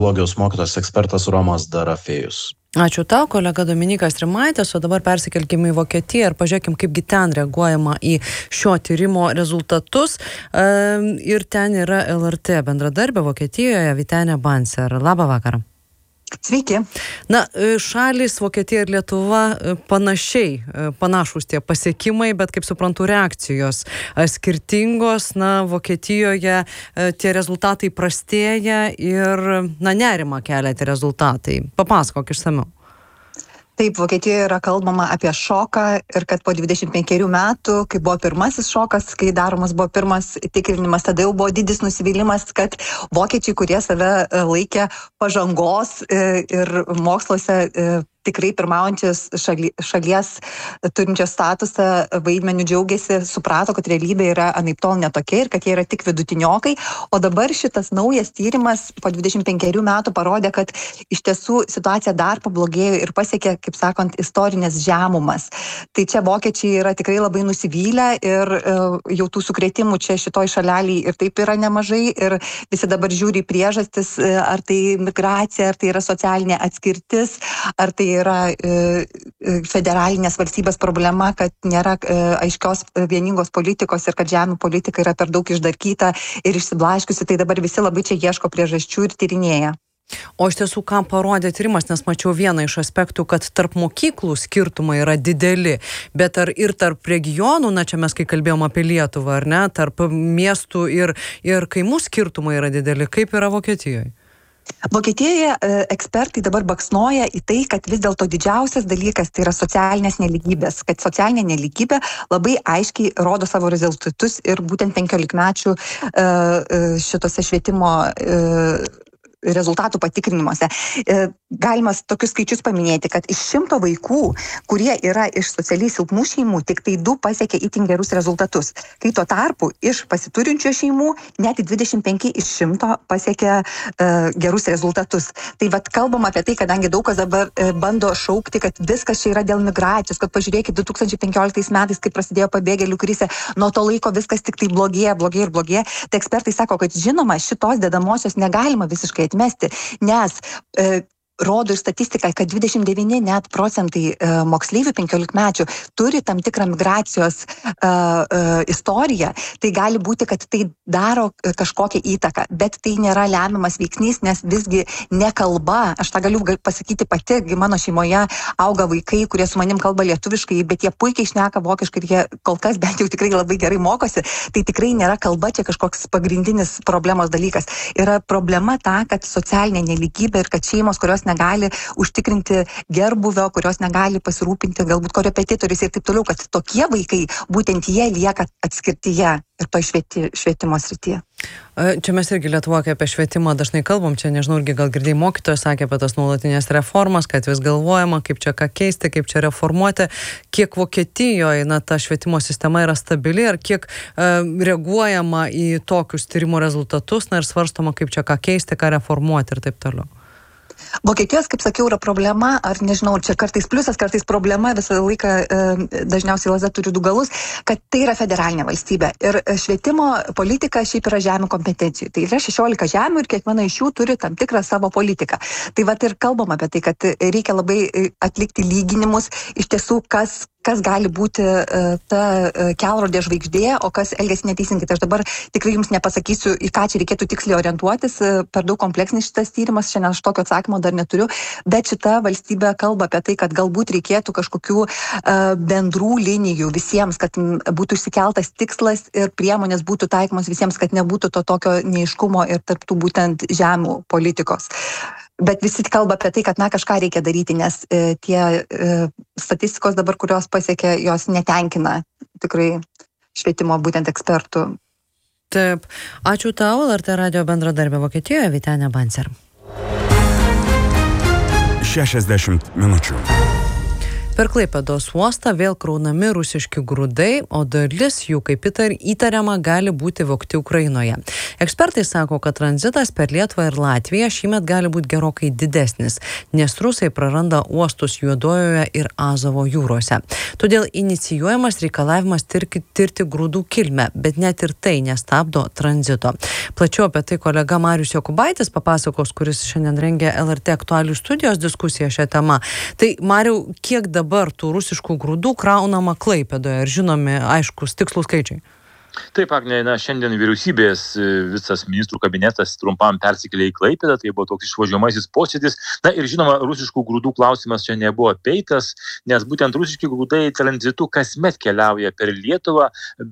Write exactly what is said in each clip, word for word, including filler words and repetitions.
biologijos mokytojas ekspertas Romas Darafėjus. Ačiū tau, kolega Dominykas Rimaitis, o dabar persikelkime į Vokietiją ir pažiūrėkim, kaipgi ten reaguojama į šio tyrimo rezultatus. Ir ten yra L R T bendradarbė Vokietijoje Vytenė Bancer. Labą vakarą. Sveiki. Na, šalys Vokietija ir Lietuva panašiai, panašus tie pasiekimai, bet kaip suprantu, reakcijos skirtingos. Na, Vokietijoje tie rezultatai prastėja ir, na, nerimą kelia tie rezultatai. Papasakok išsamiau. Taip, Vokietijoje yra kalbama apie šoką ir kad po dvidešimt penkerių metų, kai buvo pirmasis šokas, kai daromas buvo pirmas tikrinimas, tada jau buvo didis nusivylimas, kad vokiečiai, kurie save laikė pažangos ir moksluose tikrai pirmaujančios šali, šalies turinčios statusą vaidmenių džiaugiasi, suprato, kad realybė yra anaiptol netokia ir kad jie yra tik vidutiniokai, o dabar šitas naujas tyrimas po dvidešimt penkerių metų parodė, kad iš tiesų situacija dar pablogėjo ir pasiekė, kaip sakant, istorinės žemumas. Tai čia vokiečiai yra tikrai labai nusivylę ir jau tų sukrėtimų čia šitoj šaleliai ir taip yra nemažai ir visi dabar žiūri priežastis, ar tai migracija, ar tai yra socialinė atskirtis, ar tai yra e, federalinės valstybės problema, kad nėra e, aiškios vieningos politikos ir kad žemių politika yra per daug išdarkyta ir išsiblaškiusi, tai dabar visi labai čia ieško priežasčių ir tyrinėja. O iš tiesų, ką parodė tyrimas, nes mačiau vieną iš aspektų, kad tarp mokyklų skirtumai yra dideli, bet ar ir tarp regionų, na čia mes kai kalbėjom apie Lietuvą, ar ne, tarp miestų ir, ir kaimų skirtumai yra dideli, kaip yra Vokietijoje? Vokietijoje ekspertai dabar baksnoja į tai, kad vis dėlto didžiausias dalykas tai yra socialinės nelygybės, kad socialinė nelygybė labai aiškiai rodo savo rezultatus ir būtent penkiolikmečių šitose švietimo rezultatų patikrinimuose. Galima tokius skaičius paminėti, kad iš šimto vaikų, kurie yra iš socialiai silpnų šeimų, tik tai du pasiekė itin gerus rezultatus. Kai tuo tarpu iš pasiturinčių šeimų net dvidešimt penki iš šimto pasiekė uh, gerus rezultatus. Tai vat kalbam apie tai, kadangi daug kas dabar uh, bando šaukti, kad viskas čia yra dėl migracijos, kad pažiūrėkit du tūkstančiai penkioliktais metais, kai prasidėjo pabėgėlių krizė, nuo to laiko viskas tik tai blogėja, blogėja ir blogėja. Tai ekspertai sako, kad žinoma, šitos dedamosios negalima visiškai atmesti, nes e, rodo ir statistika, kad dvidešimt devyni net procentai e, moksleivių penkiolikmečių turi tam tikrą migracijos e, e, istoriją. Tai gali būti, kad tai daro kažkokią įtaką, bet tai nėra lemiamas veiksnys, nes visgi ne kalba, aš tą galiu pasakyti pati, mano šeimoje auga vaikai, kurie su manim kalba lietuviškai, bet jie puikiai šneka vokiškai ir jie kol kas bent jau tikrai labai gerai mokosi. Tai tikrai nėra kalba čia kažkoks pagrindinis problemos dalykas. Yra problema ta, kad socialinė nelygybė ir kad šeimos, kurios negali užtikrinti gerbuvio, kurios negali pasirūpinti galbūt korepetitoriais ir taip toliau, kad tokie vaikai, būtent jie lieka atskirtyje ir to švieti, švietimo srityje. Čia mes irgi Lietuvoje apie švietimą dažnai kalbam, čia nežinau, irgi gal girdėjai mokytojas sakė apie tas nuolatinės reformas, kad vis galvojama, kaip čia ką keisti, kaip čia reformuoti, kiek Vokietijoje na, ta švietimo sistema yra stabili ir kiek uh, reaguojama į tokius tyrimo rezultatus, na ir svarstoma, kaip čia ką keisti, ką reformuoti ir taip toliau. Vokietijos, kaip sakiau, yra problema, ar nežinau, čia kartais pliusas, kartais problema, visą laiką e, dažniausiai lazda turi du galus, kad tai yra federalinė valstybė. Ir švietimo politika šiaip yra žemių kompetencijų. Tai yra šešiolika žemių ir kiekviena iš jų turi tam tikrą savo politiką. Tai vat ir kalbam apie tai, kad reikia labai atlikti lyginimus, iš tiesų, kas kas gali būti uh, ta uh, kelrodė žvaigždė, o kas elgiasi neteisingai. Tai aš dabar tikrai jums nepasakysiu, į ką čia reikėtų tiksliai orientuotis, uh, per daug kompleksinis šitas tyrimas, šiandien aš tokio atsakymo dar neturiu, bet šita valstybė kalba apie tai, kad galbūt reikėtų kažkokių uh, bendrų linijų visiems, kad m, būtų išsikeltas tikslas ir priemonės būtų taikomos visiems, kad nebūtų to tokio neiškumo ir tarptų būtent žemių politikos. Bet visi kalba apie tai, kad na kažką reikia daryti, nes e, tie e, statistikos dabar, kurios pasiekė, jos netenkina tikrai švietimo būtent ekspertų. Taip. Ačiū tau, L R T radio bendradarbė Vokietijoje, Vytenė Bancer. šešiasdešimt minučių. Per Klaipėdos uostą vėl kraunami rusiški grūdai, o dalis jų, kaip įtariama, gali būti vogti Ukrainoje. Ekspertai sako, kad tranzitas per Lietuvą ir Latviją šįmet gali būti gerokai didesnis, nes rusai praranda uostus Juodojoje ir Azovo jūrose. Todėl inicijuojamas reikalavimas tirti, tirti grūdų kilmę, bet net ir tai nestabdo tranzito. Plačiau apie tai kolega Marius Jokubaitis papasakos, kuris šiandien rengia L R T aktualijų studijos diskusiją šią temą. Tai, Mariau, kiek dabar tų rusiškų grūdų kraunama Klaipėdoje ir žinomi aiškus tikslų skaičiai? Taip, Agne, na, šiandien vyriausybės visas ministrų kabinetas trumpam persikėlė į Klaipėdą, tai buvo toks išvažiuojamasis posėdis. Na ir žinoma, rusiškų grūdų klausimas čia nebuvo apeitas, nes būtent rusiški grūdai tranzitu kasmet keliauja per Lietuvą,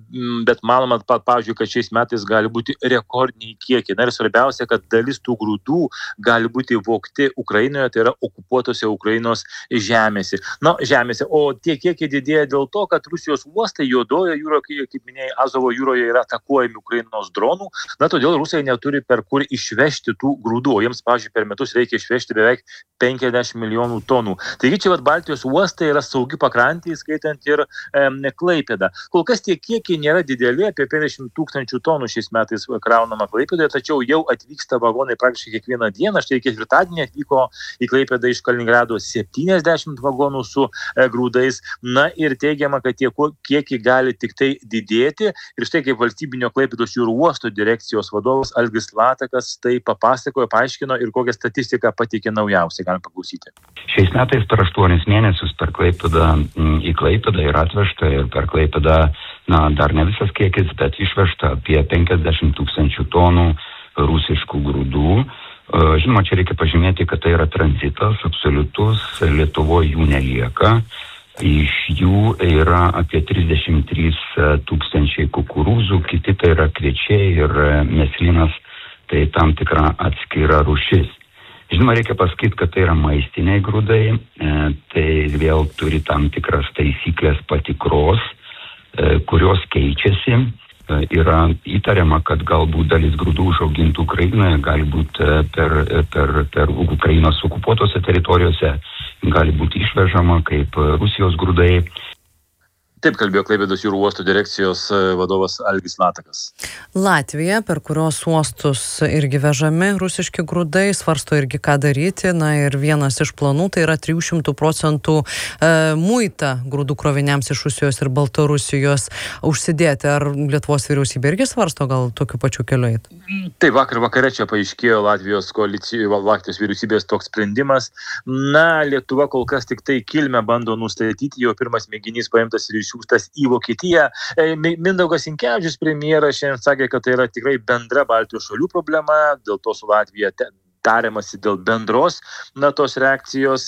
bet manoma, pavyzdžiui, kad šiais metais gali būti rekordiniai kiekiai. Na ir svarbiausia, kad dalis tų grūdų gali būti vogti Ukrainoje, tai yra okupuotose Ukrainos žemėse. Na, žemėse, o tie kiekiai didėja dėl to, kad Rusijos uostai Juodojoje jūroje, kaip minėjai, Azovo jūroje yra atakuojami Ukrainos dronų, na todėl rusai neturi per kur išvežti tų grūdų, o jiems, pavyzdžiui, per metus reikia išvežti beveik penkiasdešimt milijonų tonų. Taigi čia vat Baltijos uostai yra saugi pakrantė, skaitant ir e, Klaipėdą. Kol kas tie kiekiai nėra dideli, apie penkiasdešimt tūkstančių tonų šiais metais kraunama Klaipėdoje, tačiau jau atvyksta vagonai praktiškai kiekvieną dieną. Štai ketvirtadienį atvyko į Klaipėdą iš Kaliningrado septyniasdešimt vagonų su e, grūdais. Na ir teigiama, kad tie kiekiai gali tik tai didėti. Ir štai kaip valstybinio Klaipėdos jūrų uosto direkcijos vadovas Algis Latakas tai papasakojo, paaiškino ir kokią statistiką pateikė naujausiai. Galim paklausyti. Šiais metais per aštuonis mėnesius per Klaipėdą į Klaipėdą yra atvežta ir per Klaipėdą, na, dar ne visas kiekis, bet išvežta apie penkiasdešimt tūkstančių tonų rusiškų grūdų. Žinoma, čia reikia pažymėti, kad tai yra tranzitas absoliutus, Lietuvoje jų nelieka. Iš jų yra apie trisdešimt trys tūkstančiai kukurūzų, kiti tai yra kviečiai ir meslinas, tai tam tikra atskira rūšis. Žinoma, reikia pasakyti, kad tai yra maistiniai grūdai, tai vėl turi tam tikras taisyklės patikros, kurios keičiasi. Yra įtariama, kad galbūt dalis grūdų užaugintų Ukrainoje gali būti per, per, per Ukrainos okupuotose teritorijose, gali būti išvežama kaip Rusijos grūdai. Taip kalbėjo Klaipėdos jūrų uosto direkcijos vadovas Algis Latakas. Latvija, per kurios uostus irgi vežami rusiški grūdai, svarsto irgi ką daryti. Na ir vienas iš planų tai yra trijų šimtų procentų e, muitą grūdų kroviniams iš Rusijos ir Baltarusijos užsidėti. Ar Lietuvos vyriausybė irgi svarsto gal tokiu pačiu keliu eiti? Tai vakar vakare čia paaiškėjo Latvijos koalicijos, Latvijos vyriausybės toks sprendimas. Na, Lietuva kol kas tik tai kilmę bando nustatyti, jo pirmas mėginys paimtas ir išsiųstas į Vokietiją. Mindaugas Sinkevičius, premjeras, šiandien sakė, kad tai yra tikrai bendra Baltijos šalių problema, dėl to su Latvija te, tariamasi dėl bendros na, tos reakcijos.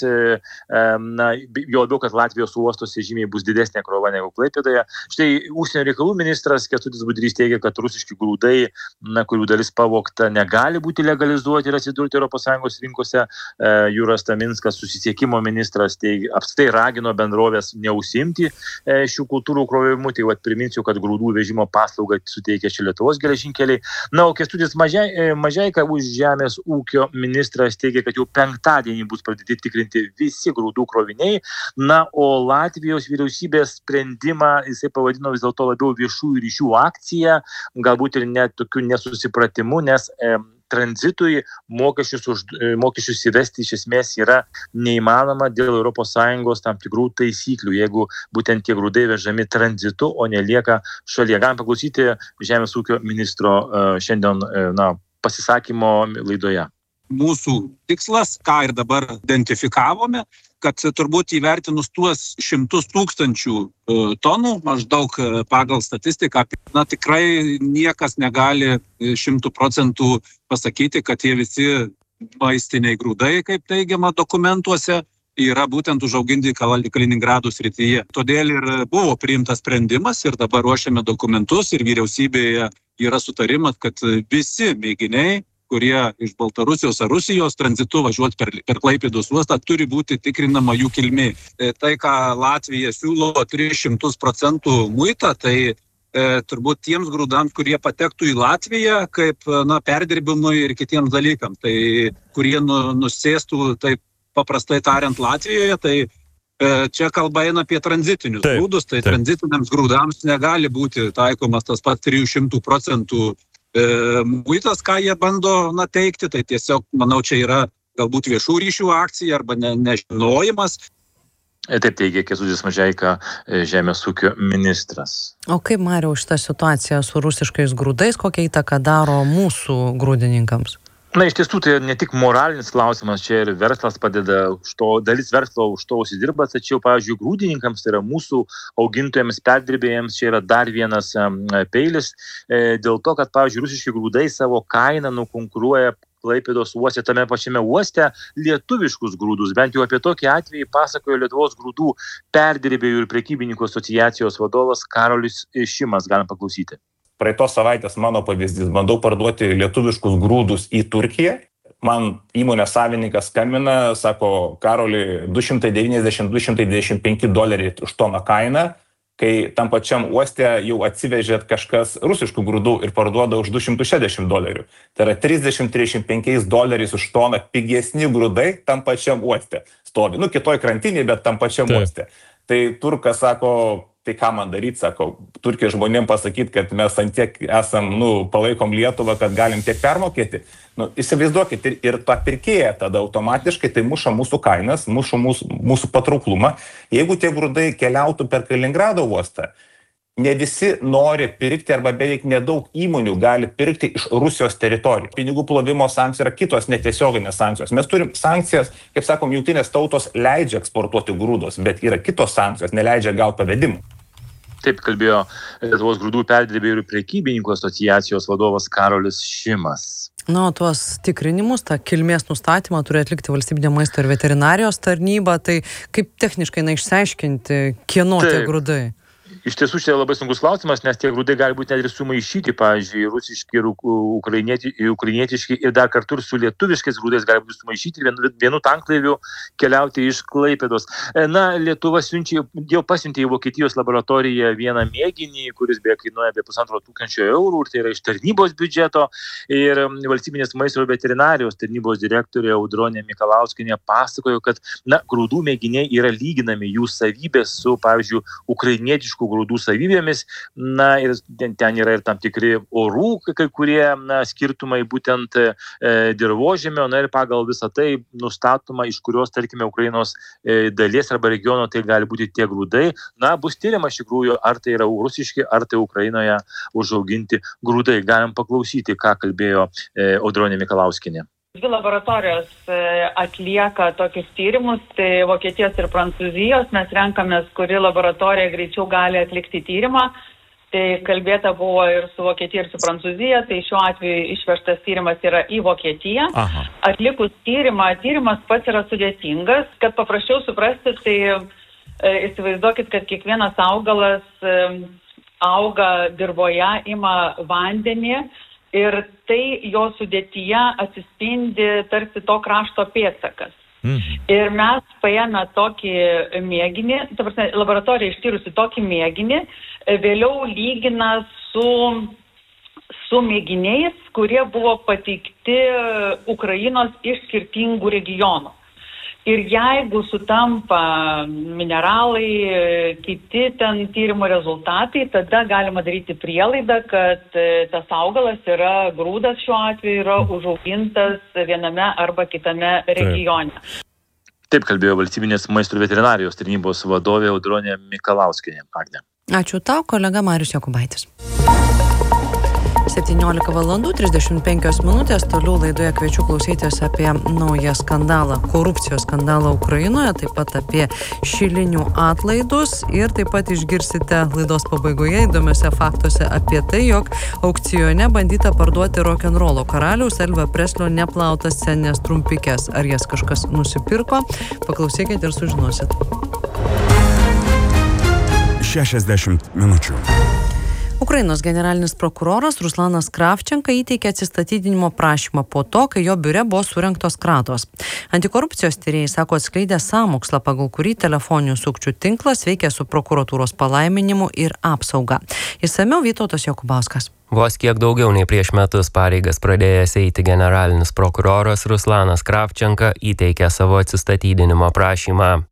Na, jo labiau, kad Latvijos uostose žymiai bus didesnė krova negu Klaipėdoje. Štai užsienio reikalų ministras Kęstutis Budrys teigia, kad rusiški grūdai, na, kurių dalis pavogta, negali būti legalizuoti ir atsidurti Europos Sąjungos rinkose. Jūras Taminskas, susisiekimo ministras, teigia, apskritai ragino bendrovės neužsiimti šių kultūrų krovimu. Tai vat priminsiu, kad grūdų vežimo paslaugą suteikia čia Lietuvos geležinkeliai. Na, o Kęstutis Mažeika už žemės ūkio ministras teigia, kad jau penktadienį bus pradėti tikrinti visi grūdų kroviniai. Na, o Latvijos vyriausybės sprendimą jisai pavadino vis dėlto labiau viešųjų ryšių akciją, galbūt ir net tokių nesusipratimų, nes e, tranzitui mokesčius, už, mokesčius įvesti iš esmės yra neįmanoma dėl Europos Sąjungos tam tikrų taisyklių, jeigu būtent tie grūdai vežami tranzitu, o nelieka šalyje. Galim paklausyti žemės ūkio ministro e, šiandien e, na, pasisakymo laidoje. Mūsų tikslas, ką ir dabar identifikavome, kad turbūt įvertinus tuos šimtus tūkstančių tonų, maždaug pagal statistiką, na tikrai niekas negali šimtų procentų pasakyti, kad tie visi maistiniai grūdai, kaip teigiama dokumentuose, yra būtent užauginti Kaliningrado srityje. Todėl ir buvo priimtas sprendimas ir dabar ruošiame dokumentus ir vyriausybėje yra sutarimas, kad visi mėginiai, kurie iš Baltarusijos ar Rusijos tranzitu važiuoti per, per Klaipėdos uostą, turi būti tikrinama jų kilmė. Tai, ką Latvija siūlo tris šimtus procentų muitą, tai e, turbūt tiems grūdams, kurie patektų į Latviją, kaip na, perdirbimui ir kitiems dalykams, tai kurie nu, nusėstų, taip paprastai tariant, Latvijoje, tai Čia kalba eina apie tranzitinius taip, grūdus, tai taip. tranzitiniams grūdams negali būti taikomas tas pats trijų šimtų procentų e, muitas, ką jie bando na, teikti. Tai tiesiog, manau, čia yra galbūt viešų ryšių akcija arba ne, nežinojimas. Taip teigia Kęstutis Mažeika, Žemės ūkio ministras. O kaip, Mariau, šitą situaciją su rusiškais grūdais, kokią įtaką daro mūsų grūdininkams? Na, iš tiesų, tai ne tik moralinis klausimas, čia ir verslas padeda, už to, dalis verslo už to užsidirba, tačiau, pavyzdžiui, grūdininkams, tai yra mūsų augintojams, perdirbėjams, čia yra dar vienas um, peilis, e, dėl to, kad, pavyzdžiui, rusiški grūdai savo kainą nukonkuruoja Klaipėdos uoste, tame pačiame uoste lietuviškus grūdus. Bent jau apie tokį atvejį pasakojo Lietuvos grūdų perdirbėjų ir prekybininkų asociacijos vadovas Karolis Šimas. Galim paklausyti. Praeitos savaitės mano pavyzdys, bandau parduoti lietuviškus grūdus į Turkiją. Man įmonės savininkas skambina, sako, Karoli, du šimtai devyniasdešimt - du šimtai dvidešimt penki doleriai už toną kainą, kai tam pačiam uoste jau atsivežėt kažkas rusiškų grūdų ir parduoda už du šimtus šešiasdešimt dolerių. Tai yra trisdešimt - trisdešimt penki doleriais už toną pigesni grūdai tam pačiam uoste stovi. Nu, kitoj krantinėje, bet tam pačiam Taip. uoste. Tai turkas sako, tai ką man daryti, sako, Turkijos žmonėm pasakyti, kad mes ant tiek esam, nu, palaikom Lietuvą, kad galim tiek permokėti. Nu, įsivaizduokit, ir, ir tą pirkėją tada automatiškai tai muša mūsų kainas, muša mūsų, mūsų patrauklumą. Jeigu tie grūdai keliautų per Kaliningrado uostą, ne visi nori pirkti arba beveik nedaug įmonių gali pirkti iš Rusijos teritorijų. Pinigų plovimo sankcijos yra kitos netiesioginės sankcijos. Mes turim sankcijas, kaip sakom, jungtinės tautos leidžia eksportuoti grūdus, bet yra kitos sankcijos, neleidžia gauti pavedimų. Taip kalbėjo Lietuvos grūdų perdirbėjų ir prekybininkų asociacijos vadovas Karolis Šimas. Na, tuos tikrinimus, tą kilmės nustatymą turi atlikti Valstybinė maisto ir veterinarijos tarnyba. Tai kaip techniškai na, išsiaiškinti, kieno tie grūdai? Iš tiesų, čia labai sunkus klausimas, nes tie grūdai gali būti net ir sumaišyti, pavyzdžiui, rusiški ir ukrainieti, ukrainietiški ir dar kartu ir su lietuviškais grūdais gali būti sumaišyti vienu, vienu tanklaiviu keliauti iš Klaipėdos. Na, Lietuva siunčia, jau pasiuntė į Vokietijos laboratoriją vieną mėginį, kuris beje kainuoja apie pusantro tūkstančio eurų, ir tai yra iš tarnybos biudžeto. Ir Valstybinės maisto ir veterinarijos tarnybos direktorė Audronė Mikalauskienė pasakojo, kad na, grūdų mėginiai yra lyginami jų savybės su, pavyzdžiui, ukrainietiškų grūdų savybėmis, na ir ten, ten yra ir tam tikri orų, kai kurie na, skirtumai būtent e, dirvožemio, na ir pagal visą tai nustatoma, iš kurios, tarkime, Ukrainos e, dalies arba regiono tai gali būti tie grūdai. Na, bus tyriama iš tikrųjų, ar tai yra rusiški, ar tai Ukrainoje užauginti grūdai. Galim paklausyti, ką kalbėjo e, Audronė Mikalauskienė. Dvi laboratorijos atlieka tokius tyrimus, tai Vokietijos ir Prancūzijos. Mes renkamės, kuri laboratorija greičiau gali atlikti tyrimą. Tai kalbėta buvo ir su Vokietija, ir su Prancūzija. Tai šiuo atveju išvežtas tyrimas yra į Vokietiją. Aha. Atlikus tyrimą, tyrimas pats yra sudėtingas. Kad paprasčiau suprasti, tai e, įsivaizduokit, kad kiekvienas augalas e, auga dirvoje, ima vandenį. Ir tai jo sudėtyje atsispindi tarsi to krašto pėdsakas. Mhm. Ir mes paėmę tokį mėginį, ta prasme, laboratorija ištyrusi tokį mėginį, vėliau lygina su, su mėginiais, kurie buvo pateikti Ukrainos iš skirtingų regionų. Ir jeigu sutampa mineralai, kiti ten tyrimo rezultatai, tada galima daryti prielaidą, kad tas augalas yra, grūdas šiuo atveju yra užaugintas viename arba kitame regione. Taip kalbėjo Valstybinės maisto ir veterinarijos tarnybos vadovė Audronė Mikalauskienė. Agne. Ačiū tau, kolega Marius Jokubaitis. septyniolika valandų trisdešimt penkios minutės. Toliau laidoje kviečiu klausytis apie naują skandalą, korupcijos skandalą Ukrainoje, taip pat apie šilinių atlaidus ir taip pat išgirsite laidos pabaigoje įdomiuose faktuose apie tai, jog aukcione bandyta parduoti rokenrolo karaliaus Elvio Preslio neplautas sceninės trumpikės. Ar jas kažkas nusipirko? Paklausykite ir sužinosit. šešiasdešimt minučių. Ukrainos generalinis prokuroras Ruslanas Kravčenka įteikė atsistatydinimo prašymą po to, kai jo biure buvo surengtos kratos. Antikorupcijos tyrėjai sako atskleidę sąmokslą, pagal kurį telefoninių sukčių tinklas veikia su prokuratūros palaiminimu ir apsauga. Išsamiau Vytautas Jokubauskas. Vos kiek daugiau nei prieš metus pareigas pradėjęs eiti generalinis prokuroras Ruslanas Kravčenka įteikė savo atsistatydinimo prašymą.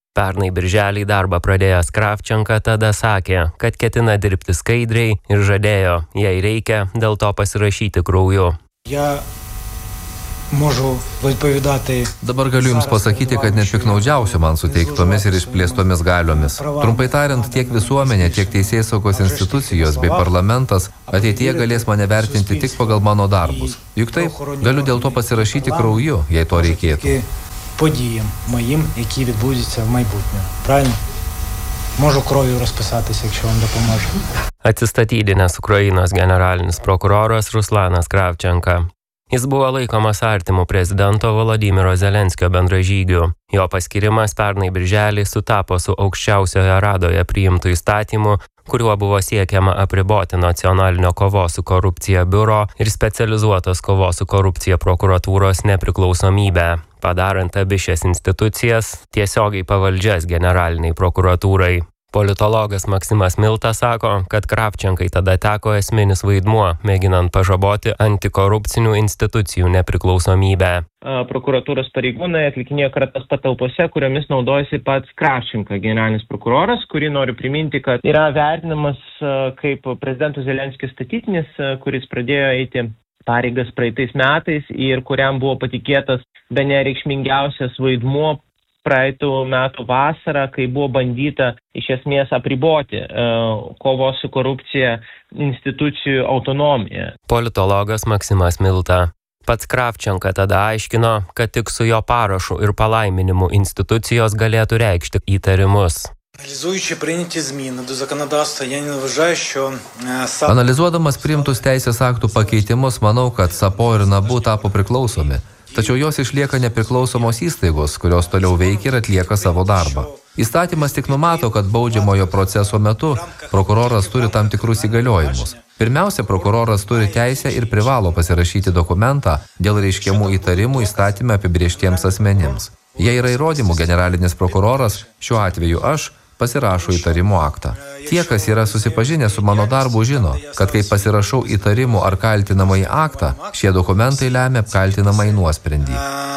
Pernai birželį darbą pradėjęs Kravčenka tada sakė, kad ketina dirbti skaidriai ir žadėjo, jei reikia, dėl to pasirašyti krauju. Ja Можу відповідати. Dabar galiu Jums pasakyti, kad nepiknaudžiausiu man suteiktomis ir išplėstomis galiomis. Trumpai tariant, tiek visuomenė, tiek teisėsaugos institucijos bei parlamentas ateityje galės mane vertinti tik pagal mano darbus. Juk taip, galiu dėl to pasirašyti krauju, jei to reikėtų. Подіям моїм, які відбудуться в майбутньому. Правильно? Можу кров'ю розписатися, якщо вам допоможе. Atsistatydinęs Ukrainos generalinis prokuroras Ruslanas Kravčenka. Jis buvo laikomas artimu prezidento Volodymyro Zelenskio bendražygiu. Jo paskirimas pernai birželį sutapo su aukščiausioje radoje priimtų įstatymu, kuriuo buvo siekiama apriboti nacionalinio kovos su korupcija biuro ir specializuotos kovos su korupcija prokuratūros nepriklausomybę, padarant abi šias institucijas tiesiogiai pavaldžias generaliniai prokuratūrai. Politologas Maksimas Milta sako, kad Kravčenkai tada teko esminis vaidmuo, mėginant pažaboti antikorupcinių institucijų nepriklausomybę. Prokuratūros pareigūnai atlikinėjo kratas patalpose, kuriomis naudojasi pats Kravčenka, generalinis prokuroras, kurį noriu priminti, kad yra vertinamas kaip prezidento Zelenskio statytinis, kuris pradėjo eiti pareigas praeitais metais ir kuriam buvo patikėtas bene reikšmingiausias vaidmuo praeitų metų vasarą, kai buvo bandyta iš esmės apriboti uh, kovos su korupcija institucijų autonomiją. Politologas Maksimas Milta. Pats Kravčenka tada aiškino, kad tik su jo parašu ir palaiminimu institucijos galėtų reikšti įtarimus. Analizuodamas priimtus teisės aktų pakeitimus, manau, kad Sapo ir Nabu tapo priklausomi. Tačiau jos išlieka nepriklausomos įstaigos, kurios toliau veikia ir atlieka savo darbą. Įstatymas tik numato, kad baudžiamojo proceso metu prokuroras turi tam tikrus įgaliojimus. Pirmiausia, prokuroras turi teisę ir privalo pasirašyti dokumentą dėl reiškiamų įtarimų įstatyme apibrėžtiems asmenims. Jei yra įrodymų, generalinis prokuroras, šiuo atveju aš, pasirašo įtarimų aktą. Tie, kas yra susipažinę su mano darbu, žino, kad kai pasirašau įtarimų ar kaltinamąjį aktą, šie dokumentai lemia apkaltinamąjį nuosprendį.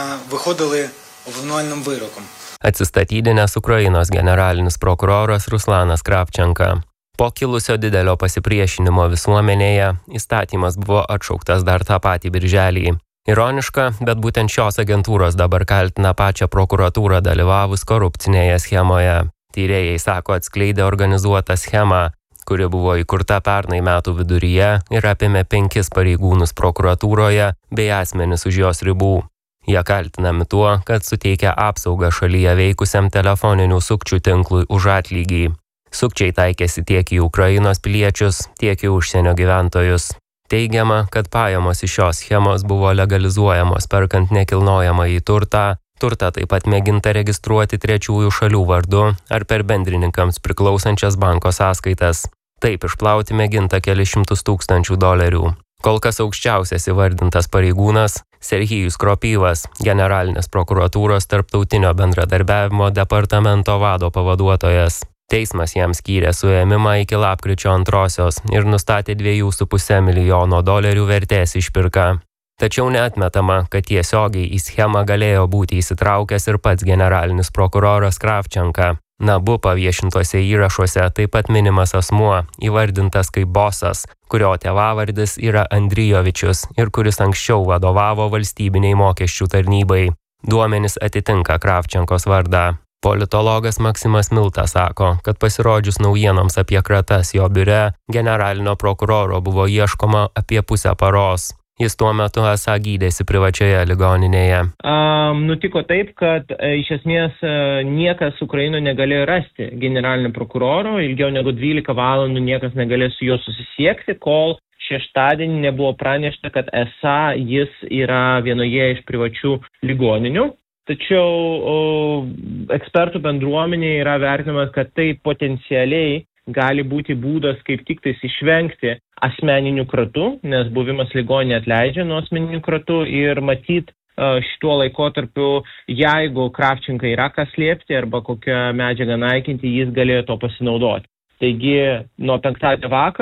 Atsistatydinęs Ukrainos generalinis prokuroras Ruslanas Kravčenka. Po kilusio didelio pasipriešinimo visuomenėje įstatymas buvo atšauktas dar tą patį birželį. Ironiška, bet būtent šios agentūros dabar kaltina pačią prokuratūrą dalyvavus korupcinėje schemoje. Tyrėjai sako atskleidę organizuotą schemą, kuri buvo įkurta pernai metų viduryje ir apėmė penkis pareigūnus prokuratūroje bei asmenis už jos ribų. Jie kaltinami tuo, kad suteikia apsaugą šalyje veikusiam telefoninių sukčių tinklui už atlygį. Sukčiai taikėsi tiek į Ukrainos piliečius, tiek į užsienio gyventojus. Teigiama, kad pajamos iš šios schemos buvo legalizuojamos perkant nekilnojamąjį turtą, turtą taip pat mėginta registruoti trečiųjų šalių vardu ar per bendrininkams priklausančias banko sąskaitas. Taip išplauti mėginta keli šimtus tūkstančių dolerių. Kol kas aukščiausias įvardintas pareigūnas Serhijus Kropyvas, generalinės prokuratūros tarptautinio bendradarbiavimo departamento vado pavaduotojas. Teismas jam skyrė suėmimą iki lapkričio antrosios ir nustatė dviejų su puse milijono dolerių vertės išpirką. Tačiau neatmetama, kad tiesiogiai į schemą galėjo būti įsitraukęs ir pats generalinis prokuroras Kravčenka. Nabu paviešintuose įrašuose taip pat minimas asmuo, įvardintas kaip bosas, kurio tėvavardis yra Andrijovičius ir kuris anksčiau vadovavo valstybiniai mokesčių tarnybai. Duomenys atitinka Kravčenkos vardą. Politologas Maksimas Milta sako, kad pasirodžius naujienoms apie kratas jo biure, generalinio prokuroro buvo ieškoma apie pusę paros. Jis tuo metu esą gydėsi privačioje ligoninėje. Um, nutiko taip, kad e, iš esmės e, niekas Ukrainoje negalėjo rasti generalinio prokuroro, ilgiau negu dvylika valandų niekas negalėjo su juo susisiekti, kol šeštadienį nebuvo pranešta, kad esą jis yra vienoje iš privačių ligoninių. Tačiau o, ekspertų bendruomenė yra vertinamas, kad tai potencialiai gali būti būdas kaip tik tais išvengti asmeninių kratų, nes buvimas ligoninėje atleidžia nuo asmeninių kratų ir matyt šituo laikotarpiu, jeigu Kravčenka yra ką slėpti arba kokią medžiagą naikinti, jis galėjo to pasinaudoti. Taigi nuo penktadienio vakaro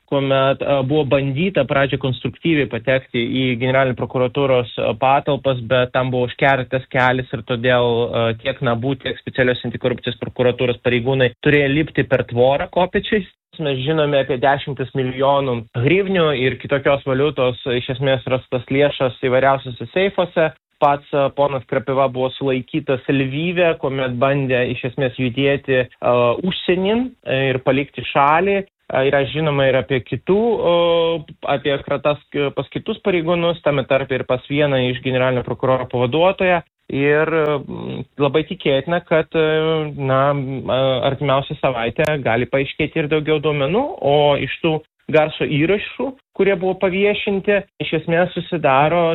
kuomet buvo bandyta pradžio konstruktyviai patekti į generalinį prokuratūros patalpas, bet tam buvo užkertas kelias ir todėl tiek NABU, tiek specialios antikorupcijos prokuratūros pareigūnai turėjo lipti per tvorą kopėčiais. Mes žinome apie dešimtis milijonų hryvnių ir kitokios valiutos iš esmės rastas lėšas įvairiausiose seifuose. Pats ponas Krapeva buvo sulaikytas Lvyve, kuomet bandė iš esmės judėti uh, užsienin ir palikti šalį. Yra žinoma ir apie kitų, apie kratas pas kitus pareigūnus, tame tarpe ir pas vieną iš generalinio prokuroro pavaduotoją. Ir labai tikėtina, kad na, artimiausią savaitę gali paaiškėti ir daugiau duomenų, o iš tų garso įrašų, kurie buvo paviešinti, iš esmės susidaro